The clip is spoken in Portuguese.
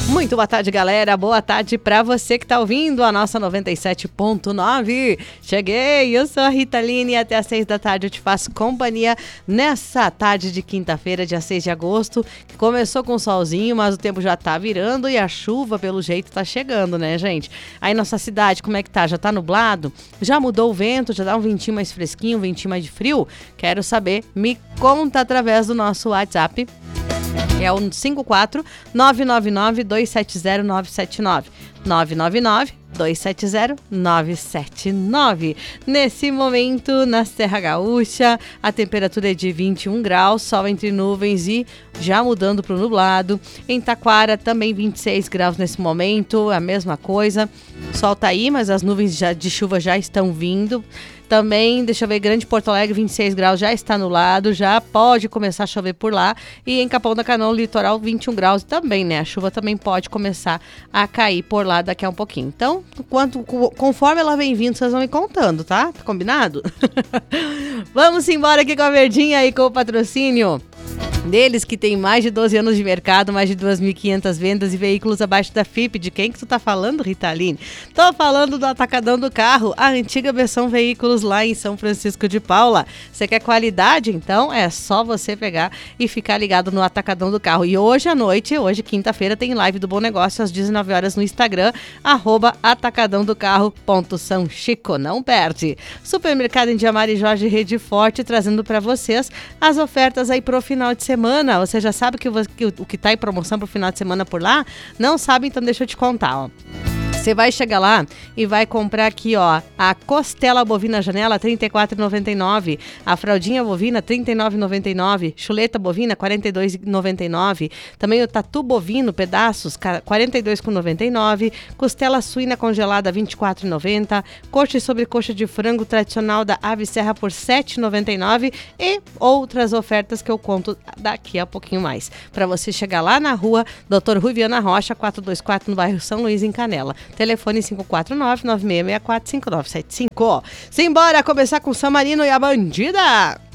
Muito boa tarde, galera. Boa tarde pra você que tá ouvindo a nossa 97.9. Cheguei, eu sou a Rita Aline e até às 6 da tarde eu te faço companhia nessa tarde de quinta-feira, dia 6 de agosto. Começou com solzinho, mas o tempo já tá virando e a chuva, pelo jeito, tá chegando, né, gente? Aí nossa cidade, como é que tá? Já tá nublado? Já mudou o vento? Já dá um ventinho mais fresquinho, um ventinho mais de frio? Quero saber, me conta através do nosso WhatsApp. É o 54-999-270-979. 999-270-979. Nesse momento, na Serra Gaúcha, a temperatura é de 21 graus, sol entre nuvens e já mudando para o nublado. Em Taquara, também 26 graus nesse momento, a mesma coisa. O sol tá aí, mas as nuvens de chuva já estão vindo. Também, deixa eu ver, Grande Porto Alegre, 26 graus, já está anulado, já pode começar a chover por lá. E em Capão da Canoa, litoral, 21 graus também, né? A chuva também pode começar a cair por lá daqui a um pouquinho. Então, conforme ela vem vindo, vocês vão me contando, tá? Combinado? Vamos embora aqui com a Verdinha e com o patrocínio deles, que tem mais de 12 anos de mercado, mais de 2.500 vendas e veículos abaixo da FIP. De quem que tu tá falando, Rita Aline? Tô falando do Atacadão do Carro, a antiga versão veículos lá em São Francisco de Paula. Você quer qualidade? Então é só você pegar e ficar ligado no Atacadão do Carro. E hoje à noite, hoje quinta-feira, tem live do Bom Negócio às 19 horas no Instagram, @atacadãodocarro.São Chico. Não perde! Supermercado Indiamar e Jorge Rede Forte trazendo para vocês as ofertas aí pro final de semana. Você já sabe o que tá em promoção pro final de semana por lá? Não sabe? Então deixa eu te contar, ó. Você vai chegar lá e vai comprar aqui, ó, a costela bovina janela, R$ 34,99. A fraldinha bovina, R$ 39,99. Chuleta bovina, R$ 42,99. Também o tatu bovino, pedaços, R$ 42,99. Costela suína congelada, R$ 24,90. Coxa e sobrecoxa de frango tradicional da Ave Serra por R$ 7,99. E outras ofertas que eu conto daqui a pouquinho mais. Para você chegar lá na rua Dr. Rui Viana Rocha, 424, no bairro São Luís, em Canela. Telefone 549-9664-5975. Simbora começar com o San Marino e a Bandida!